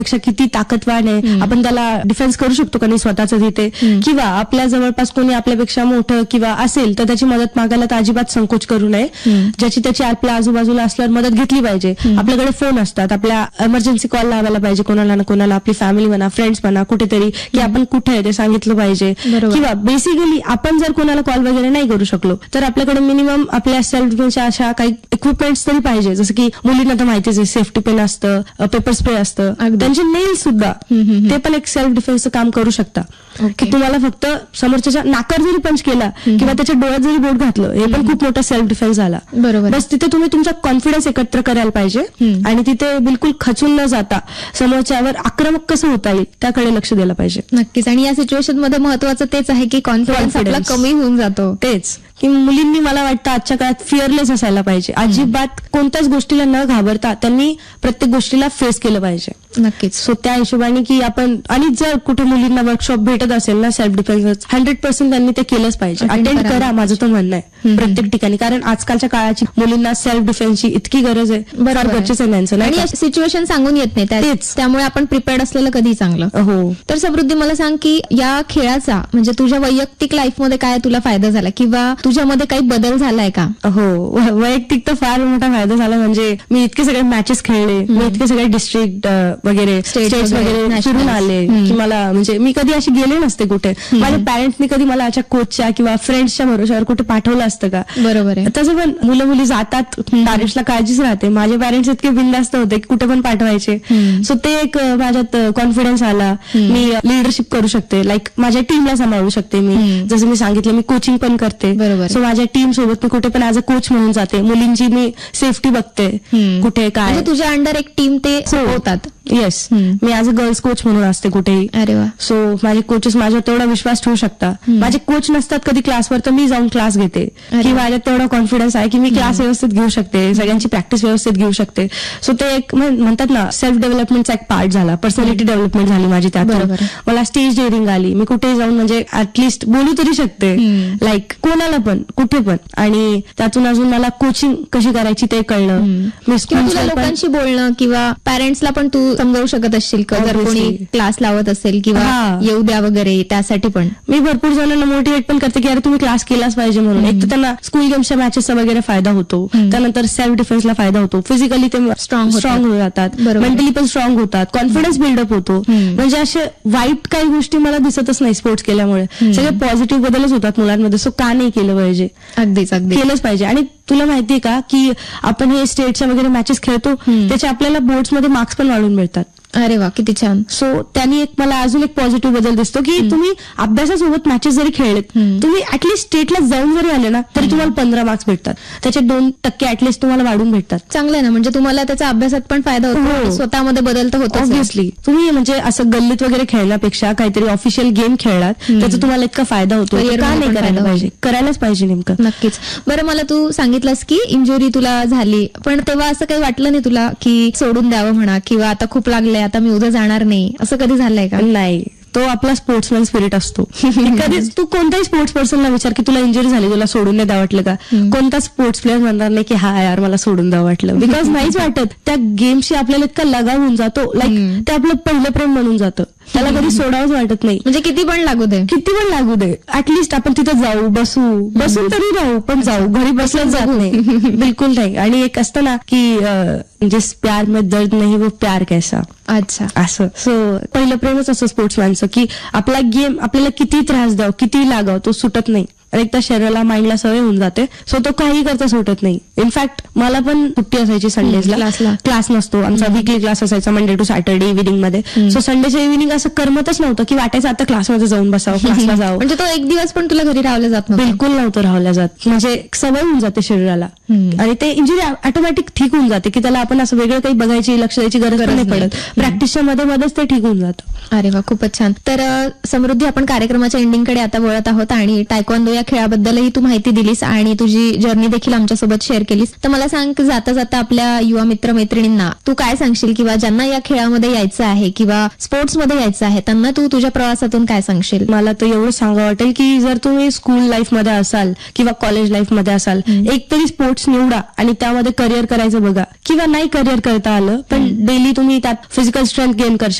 पेक्षा किती ताकदवान आहे, आपण त्याला डिफेन्स करू शकतो का नाही स्वतःच तिथे, किंवा आपल्या जवळपास कोणी आपल्यापेक्षा मोठं किंवा असेल तर त्याची मदत मागायला तर अजिबात संकोच करू नये. ज्याची त्याची आपल्या आजूबाजूला असल्यावर मदत घेतली पाहिजे. आपल्याकडे फोन असतात, आपल्या इमर्जन्सी कॉल लावायला पाहिजे कोणाला ना कोणाला, आपली फॅमिली म्हणा, फ्रेंड्स म्हणा, कुठेतरी की आपण कुठे आहे ते सांगितलं पाहिजे. किंवा बेसिकली आपण जर कोणाला कॉल वगैरे नाही करू शकलो तर आपल्याकडे मिनिमम आपल्या सेल्फ डिफेन्सच्या अशा काही इक्विपमेंट्स तरी पाहिजे. जसं की मुलींना तर माहितीच आहे, सेफ्टी पेन असतं, पेपर स्प्रे असतं, त्यांचे नेल सुद्धा ते पण एक सेल्फ डिफेन्सचं काम करू शकता. की तुम्हाला फक्त समोरच्या नाकार जरी पंच केला किंवा त्याच्या डोळ्यात जरी बोट घातलं, हे पण खूप मोठा सेल्फ डिफेन्स झाला. बस तिथे तुम्ही तुमचा कॉन्फिडन्स एकत्र करायला पाहिजे आणि तिथे बिलकुल खचून न जाता समोरच्यावर आक्रमक कसं होता येईल त्याकडे लक्ष द्यायला पाहिजे. नक्कीच. आणि या सिच्युएशन मध्ये महत्वाचं तेच आहे की कॉन्फिडन्स आपला कमी होऊन जातो. तेच की मुलींनी मला वाटतं आजच्या काळात फिअरलेस असायला पाहिजे. अजिबात कोणत्याच गोष्टीला न घाबरता त्यांनी प्रत्येक गोष्टीला फेस केलं पाहिजे. नक्कीच. सो त्या हिशोबाने की आपण, आणि जर कुठे मुलींना वर्कशॉप भेटत असेल ना सेल्फ डिफेन्स, 100% त्यांनी ते केलंच पाहिजे. अटेंड करा, माझं तर म्हणणं आहे प्रत्येक ठिकाणी. कारण आजकालच्या काळाची मुलींना सेल्फ डिफेन्सची इतकी गरज आहे, फार गरजेचं आहे त्यांचं. आणि सिच्युएशन सांगून येत नाही, तेच त्यामुळे आपण प्रिपेअर्ड असलेलं कधी चांगलं. हो. तर समृद्धी, मला सांग की या खेळाचा म्हणजे तुझ्या वैयक्तिक लाईफमध्ये काय तुला फायदा झाला किंवा तुझ्यामध्ये काही बदल झालाय का? हो, वैयक्तिक तर फार मोठा फायदा झाला. म्हणजे मी इतके सगळे मॅचेस खेळले, मी इतके सगळे डिस्ट्रिक्ट वगैरे स्टेट्स वगैरे फिरून आले की मला म्हणजे मी कधी अशी गेले नसते कुठे. माझ्या पॅरेंट्सनी कधी मला अशा कोचच्या किंवा फ्रेंड्सच्या भरोश्यावर कुठे पाठवलं असतं का? बरोबर आहे. तसं पण मुलं मुली जातात, पॅरेंट्सला काळजीच राहते. माझे पॅरेंट्स इतके बिंदास्त होते की कुठे पण पाठवायचे. सो ते एक माझ्यात कॉन्फिडन्स आला. मी लिडरशिप करू शकते, लाईक माझ्या टीमला सांभाळू शकते. मी जसं मी सांगितलं, मी कोचिंग पण करते. सो माझ्या टीम सोबत मी कुठे पण ऍज अ कोच म्हणून जाते. मुलींची मी सेफ्टी बघते, कुठे काय. तुझ्या अंडर एक टीम ते होतात. Yes, me as a girls coach म्हणून असते कुठेही. अरे वा. सो माझे कोचेस माझ्यावर तेवढा विश्वास ठेवू शकतात. माझे कोच नसतात कधी क्लासवर तर मी जाऊन क्लास घेते की माझ्यात तेवढा कॉन्फिडन्स आहे की मी क्लास व्यवस्थित घेऊ शकते, सगळ्यांची प्रॅक्टिस व्यवस्थित घेऊ शकते. सो ते एक म्हणतात ना सेल्फ डेव्हलपमेंटचा एक पार्ट झाला, पर्सनॅलिटी डेव्हलपमेंट झाली माझी त्यात. मला स्टेज डेअरिंग आली, मी कुठेही जाऊन म्हणजे ऍटलिस्ट बोलू तरी शकते, लाईक कोणाला पण कुठे पण. आणि त्यातून अजून मला कोचिंग कशी करायची ते कळलं. मी तुला लोकांशी बोलणं किंवा पॅरेंट्सला पण तू समजावू शकत असशील का जर कोणी क्लास लावत असेल किंवा येऊ द्या वगैरे, त्यासाठी पण मी भरपूर जणांना मोटिवेट पण करते की अरे तुम्ही क्लास केलाच पाहिजे म्हणून. एक तर त्यांना स्कूल गेम्सच्या मॅचेसचा वगैरे फायदा होतो, त्यानंतर सेल्फ डिफेन्सला फायदा होतो, फिजिकली ते स्ट्रॉंग होऊन जातात, मेंटली पण स्ट्रॉंग होतात, कॉन्फिडन्स बिल्डअप होतो. म्हणजे असे वाईट काही गोष्टी मला दिसतच नाही स्पोर्ट्स केल्यामुळे. सगळे पॉझिटिव्ह बदलच होतात मुलांमध्ये. सो का नाही केलं पाहिजे? अगदीच अगदी केलंच पाहिजे. आणि तुला माहितीये का की आपण हे स्टेटच्या वगैरे मॅचेस खेळतो, त्याचे आपल्याला बोर्ड्समध्ये मार्क्स पण वाढून मिळतात. अरे वा, किती छान. सो त्यांनी एक मला अजून एक पॉझिटिव्ह बदल दिसतो की तुम्ही अभ्यासासोबत मॅचेस जरी खेळलेत, तुम्ही ऍटलीस्ट स्टेटला जाऊन जरी आले ना तरी तुम्हाला 15 मार्क्स भेटतात. त्याचे 2% ऍटलीस्ट तुम्हाला वाढून भेटतात. चांगलं आहे ना. म्हणजे तुम्हाला त्याचा अभ्यासात पण फायदा होतो, स्वतःमध्ये बदल तर होतो. ऑब्व्हियसली तुम्ही म्हणजे असं गल्लीत वगैरे खेळण्यापेक्षा काहीतरी ऑफिशियल गेम खेळलात, त्याचा तुम्हाला इतका फायदा होतो. का नाही करायला पाहिजे? करायलाच पाहिजे नेमकं. नक्कीच. बरं, मला तू सांगितलंस की इंजुरी तुला झाली, पण तेव्हा असं काही वाटलं नाही तुला की सोडून द्यावं म्हणा किंवा आता खूप लागलंय, आता मी उद्या जाणार नाही, असं कधी झालंय का? नाही, तो आपला स्पोर्ट्समॅन स्पिरिट असतो. कधीच तू कोणत्याही स्पोर्ट्स पर्सनला विचार की तुला इंजुरी झाली, तुला सोडून नाही द्यावं वाटलं का? कोणता स्पोर्ट्स प्लेअर म्हणणार नाही की हा यार मला सोडून द्यावं वाटलं. बिकॉज नाहीच वाटत. त्या गेमशी आपल्याला इतका लगाव होऊन जातो, लाईक ते आपलं पहिलं प्रेम म्हणून जातं. त्याला कधी सोडावंच वाटत नाही. म्हणजे किती पण लागू दे, ऍटलीस्ट आपण तिथं जाऊ, बसून तरी राहू, पण जाऊ, घरी बसलंच जात नाही. बिलकुल नाही. आणि एक असतं ना की जिस प्यार में दर्द नहीं वो प्यार कैसा. अच्छा, असं. सो पहिलं प्रेमच असं स्पोर्ट्समॅनचं की आपला गेम आपल्याला किती त्रास द्याव, किती लागाव, तो सुटत नाही. एकदा शरीराला माइंडला सवय होऊन जाते. सो तो काही करता सुटत नाही. इनफॅक्ट मला पण सुट्टी असायची संडेजला, क्लास नसतो आमचा, वीकली क्लास असायचा मंडे टू सॅटर्डे इव्हिनिंग मध्ये. सो संडेच्या इव्हिनिंग असं करमतच नव्हतं की वाटायचं आता क्लासमध्ये जाऊन बसावं, क्लासला जावं. म्हणजे तो एक दिवस पण तुला घरी राहावलं जात नव्हतं? बिलकुल नव्हतं राहावलं जात. म्हणजे सवय होऊन जाते शरीराला आणि ते इंजुरी ऑटोमॅटिक ठीक होऊन जाते की त्याला आपण असं वेगळं काही बघायची, लक्ष द्यायची गरज नाही पडत. प्रॅक्टिसच्या मध्येच ते ठीक होऊन जातं. अरे वा, खूपच छान. तर समृद्धी, आपण कार्यक्रमाच्या एंडिंगकडे आता वळत आहोत आणि टायक्वांडो या या खेळाबद्दलही तू माहिती दिलीस आणि तुझी जर्नी देखील आमच्यासोबत शेअर केलीस. तर मला सांग, जाता जाता आपल्या युवा मित्र मैत्रिणींना तू काय सांगशील, किंवा ज्यांना या खेळामध्ये यायचं आहे किंवा स्पोर्ट्समध्ये यायचं आहे त्यांना तू तुझ्या प्रवासातून काय सांगशील? मला तर एवढं सांगा वाटेल की जर तुम्ही स्कूल लाईफ मध्ये असाल किंवा कॉलेज लाईफ मध्ये असाल, एक तरी स्पोर्ट्स निवडा आणि त्यामध्ये करिअर करायचं बघा. किंवा नाही करिअर करता आलं पण डेली तुम्ही त्यात फिजिकल स्ट्रेंथ गेन